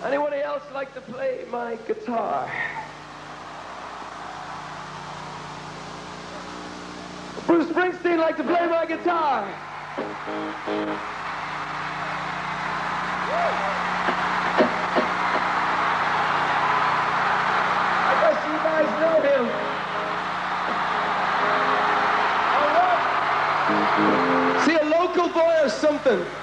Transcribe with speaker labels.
Speaker 1: Anybody else like to play my guitar? Bruce Springsteen like to play my guitar. I guess you guys know him. All right. See, a local boy or something.